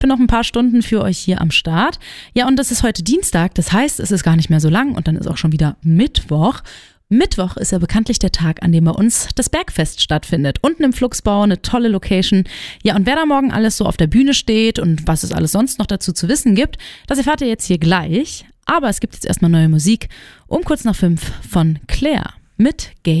Bin noch ein paar Stunden für euch hier am Start. Ja, und das ist heute Dienstag, das heißt, es ist gar nicht mehr so lang und dann ist auch schon wieder Mittwoch. Mittwoch ist ja bekanntlich der Tag, an dem bei uns das Bergfest stattfindet. Unten im Flugsbau, eine tolle Location. Ja, und wer da morgen alles so auf der Bühne steht und was es alles sonst noch dazu zu wissen gibt, das erfahrt ihr jetzt hier gleich. Aber es gibt jetzt erstmal neue Musik um kurz nach 5 von Claire mit Game.